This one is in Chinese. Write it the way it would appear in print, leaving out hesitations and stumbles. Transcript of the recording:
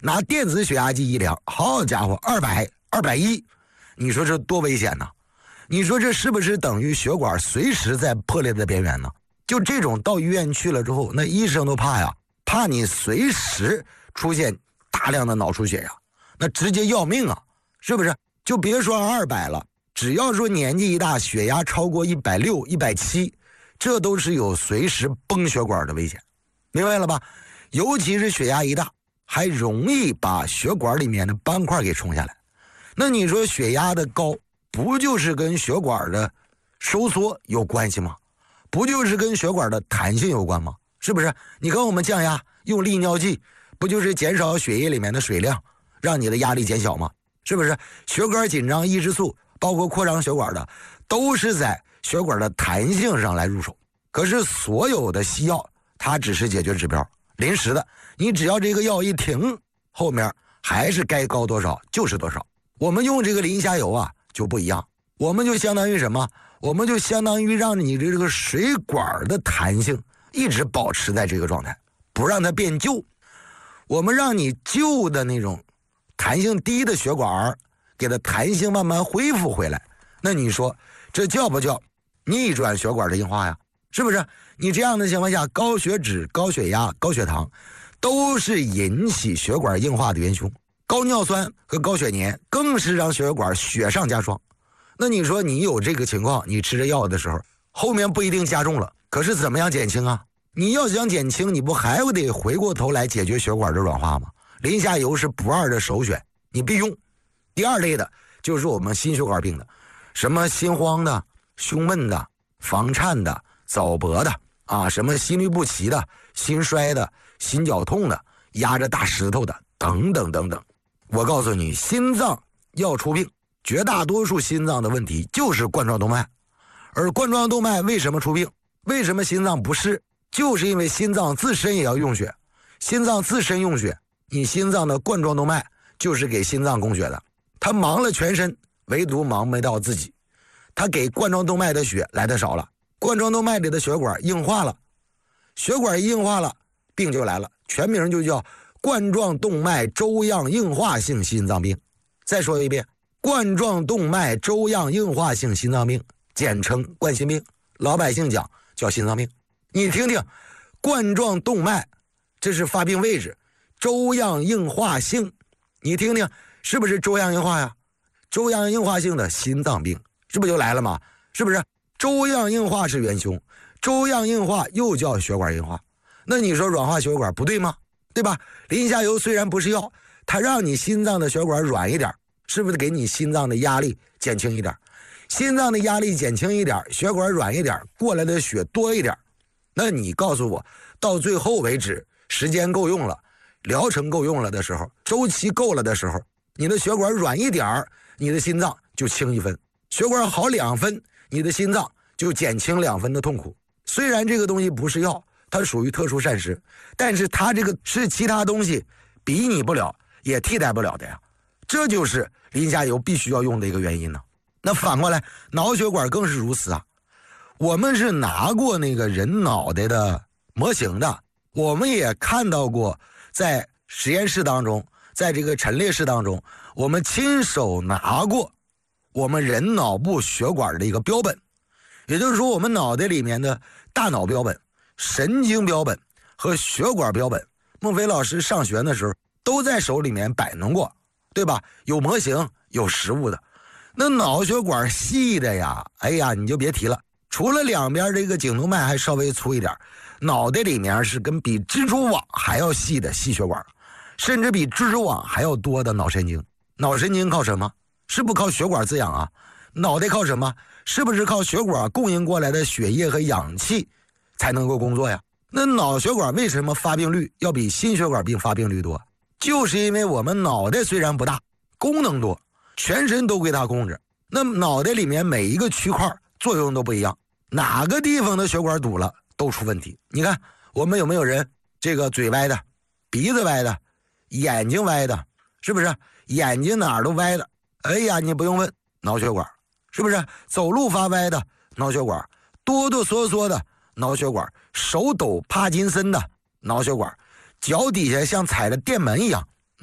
拿电子血压计一量，好家伙，200、210，你说这多危险呢？你说这是不是等于血管随时在破裂的边缘呢？就这种到医院去了之后，那医生都怕呀，怕你随时出现大量的脑出血呀，那直接要命啊，是不是？就别说200了，只要说年纪一大，血压超过160、170，这都是有随时崩血管的危险，明白了吧？尤其是血压一大，还容易把血管里面的斑块给冲下来。那你说血压的高，不就是跟血管的收缩有关系吗？不就是跟血管的弹性有关吗？是不是？你看我们降压用利尿剂，不就是减少血液里面的水量，让你的压力减小吗？是不是？血管紧张抑制素，包括扩张血管的，都是在血管的弹性上来入手。可是所有的西药，它只是解决指标，临时的，你只要这个药一停，后面还是该高多少就是多少。我们用这个磷虾油啊就不一样，我们就相当于什么？我们就相当于让你这个水管的弹性一直保持在这个状态，不让它变旧。我们让你旧的那种弹性低的血管给它弹性慢慢恢复回来。那你说这叫不叫逆转血管的硬化呀？是不是？你这样的情况下，高血脂、高血压、高血糖都是引起血管硬化的元凶。高尿酸和高血粘更是让血管雪上加霜。那你说你有这个情况，你吃着药的时候，后面不一定加重了，可是怎么样减轻啊？你要想减轻，你不还得回过头来解决血管的软化吗？磷虾油是不二的首选，你必用。第二类的就是我们心血管病的，什么心慌的、胸闷的、房颤的、早搏的啊，什么心律不齐的、心衰的、心绞痛的、压着大石头的等等等等。我告诉你，心脏要出病，绝大多数心脏的问题就是冠状动脉。而冠状动脉为什么出病？为什么心脏不适？就是因为心脏自身也要用血。心脏自身用血，你心脏的冠状动脉就是给心脏供血的，它忙了全身，唯独忙没到自己。它给冠状动脉的血来的少了，冠状动脉里的血管硬化了，血管硬化了，病就来了，全名就叫冠状动脉粥样硬化性心脏病。再说一遍，冠状动脉粥样硬化性心脏病，简称冠心病，老百姓讲叫心脏病。你听听，冠状动脉这是发病位置，粥样硬化性，你听听是不是粥样硬化呀？粥样硬化性的心脏病是不是就来了吗？是不是？粥样硬化是元凶，粥样硬化又叫血管硬化。那你说软化血管不对吗？对吧？磷虾油虽然不是药，它让你心脏的血管软一点，是不是给你心脏的压力减轻一点？心脏的压力减轻一点，血管软一点，过来的血多一点。那你告诉我，到最后为止，时间够用了，疗程够用了的时候，周期够了的时候，你的血管软一点，你的心脏就轻一分；血管好2分，你的心脏就减轻2分的痛苦。虽然这个东西不是药，它属于特殊膳食，但是它这个是其他东西比拟不了，也替代不了的呀。这就是磷虾油必须要用的一个原因呢。那反过来，脑血管更是如此啊。我们是拿过那个人脑袋的模型的，我们也看到过在实验室当中，在这个陈列室当中，我们亲手拿过我们人脑部血管的一个标本，也就是说我们脑袋里面的大脑标本、神经标本和血管标本，孟非老师上学的时候都在手里面摆弄过，对吧？有模型有实物的。那脑血管细的呀，哎呀你就别提了，除了两边这个颈动脉还稍微粗一点，脑袋里面是跟比蜘蛛网还要细的细血管，甚至比蜘蛛网还要多的脑神经。脑神经靠什么？是不靠血管滋养啊？脑袋靠什么？是不是靠血管供应过来的血液和氧气才能够工作呀？那脑血管为什么发病率要比心血管病发病率多？就是因为我们脑袋虽然不大，功能多，全身都归它控制。那脑袋里面每一个区块作用都不一样，哪个地方的血管堵了都出问题。你看我们有没有人这个嘴歪的，鼻子歪的，眼睛歪的，是不是？眼睛哪儿都歪的，哎呀你不用问，脑血管，是不是？走路发歪的脑血管，哆哆嗦嗦的脑血管，手抖帕金森的脑血管，脚底下像踩着电门一样